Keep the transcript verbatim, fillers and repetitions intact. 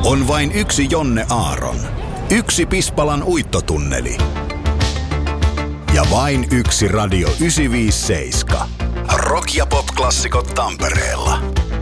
On vain yksi Jonne Aaron. Yksi Pispalan uittotunneli. Ja vain yksi Radio yhdeksänsataaviisikymmentäseitsemän. Rock- ja pop-klassikot Tampereella.